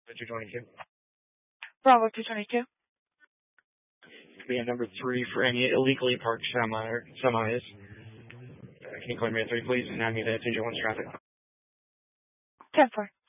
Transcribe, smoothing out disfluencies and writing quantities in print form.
222. Bravo 222. We have number 3 for any illegally parked semis. Can you call me at 3, please? And I need to attend your one's traffic. 10-4.